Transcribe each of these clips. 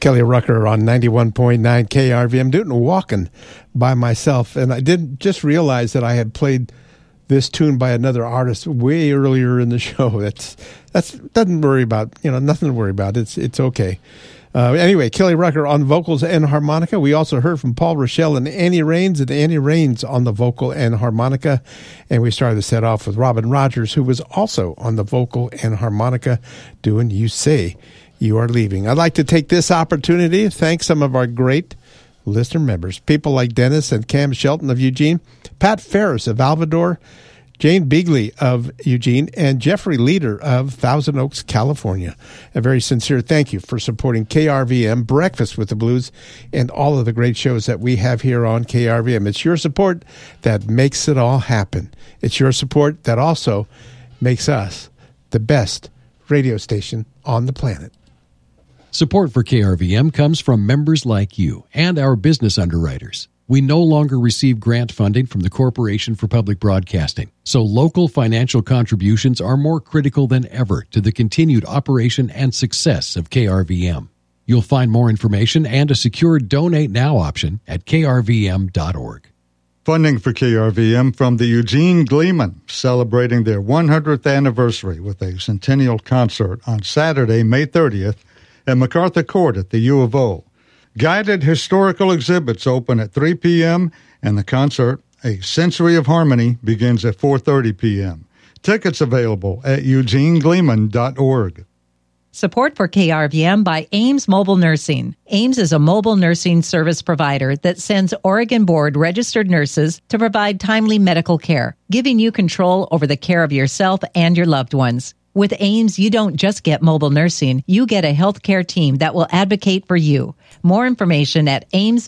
Kelly Rucker on 91.9 KRV. I'm doing walking by myself, and I didn't just realize that I had played this tune by another artist way earlier in the show. That's doesn't worry about, nothing to worry about. It's okay. Anyway, Kelly Rucker on vocals and harmonica. We also heard from Paul Rochelle and Annie Raines on the vocal and harmonica. And we started the set off with Robin Rogers, who was also on the vocal and harmonica doing You Say You Are Leaving. I'd like to take this opportunity to thank some of our great listener members, people like Dennis and Cam Shelton of Eugene, Pat Ferris of Alvador, Jane Beagley of Eugene, and Jeffrey Leader of Thousand Oaks, California. A very sincere thank you for supporting KRVM, Breakfast with the Blues, and all of the great shows that we have here on KRVM. It's your support that makes it all happen. It's your support that also makes us the best radio station on the planet. Support for KRVM comes from members like you and our business underwriters. We no longer receive grant funding from the Corporation for Public Broadcasting, so local financial contributions are more critical than ever to the continued operation and success of KRVM. You'll find more information and a secure Donate Now option at krvm.org. Funding for KRVM from the Eugene Gleeman, celebrating their 100th anniversary with a centennial concert on Saturday, May 30th at MacArthur Court at the U of O. Guided historical exhibits open at 3 p.m., and the concert, A Century of Harmony, begins at 4:30 p.m. Tickets available at eugenegleeman.org. Support for KRVM by Ames Mobile Nursing. Ames is a mobile nursing service provider that sends Oregon Board registered nurses to provide timely medical care, giving you control over the care of yourself and your loved ones. With Ames, you don't just get mobile nursing, you get a healthcare team that will advocate for you. More information at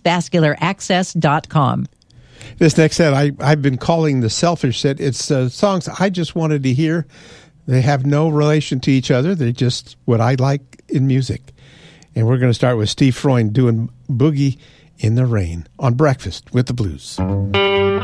amesvascularaccess.com. This next set, I've been calling the Selfish set. It's songs I just wanted to hear. They have no relation to each other. They're just what I like in music. And we're going to start with Steve Freund doing Boogie in the Rain on Breakfast with the Blues.